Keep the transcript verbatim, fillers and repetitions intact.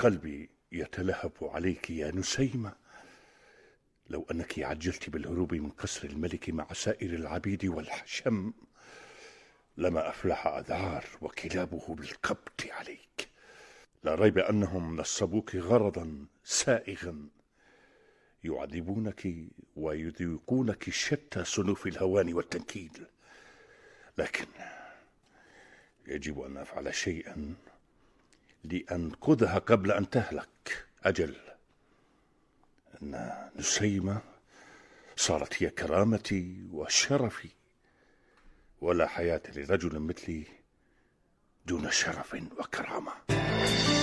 قلبي يتلهف عليك يا نسيمة. لو أنك عجلت بالهروب من قصر الملك مع سائر العبيد والحشم لما أفلح أذعار وكلابه بالقبض عليك. لا ريب أنهم نصبوك غرضا سائغا يعذبونك ويذيقونك شتى صنوف الهوان والتنكيل، لكن يجب أن أفعل شيئا لأنقذها قبل أن تهلك. أجل، أن نسيمة صارت هي كرامتي وشرفي، ولا حياة لرجل مثلي دون شرف وكرامة.